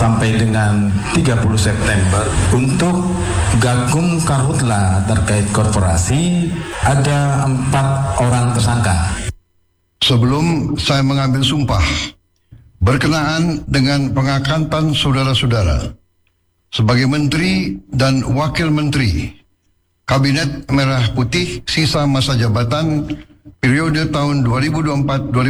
sampai dengan 30 September untuk Gakum Karhutla terkait korporasi ada 4 orang tersangka. Sebelum saya mengambil sumpah berkenaan dengan pengangkatan saudara-saudara sebagai Menteri dan Wakil Menteri Kabinet Merah Putih sisa masa jabatan periode tahun 2024-2029